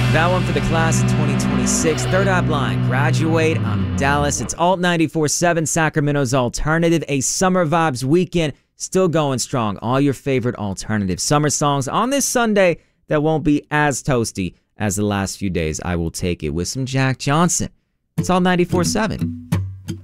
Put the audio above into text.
That one for the class of 2026. Third Eye Blind, Graduate. I'm Dallas. It's Alt 94.7, Sacramento's Alternative. A summer vibes weekend still going strong. All your favorite alternative summer songs on this Sunday that won't be as toasty as the last few days. I will take it with some Jack Johnson. It's Alt 94.7.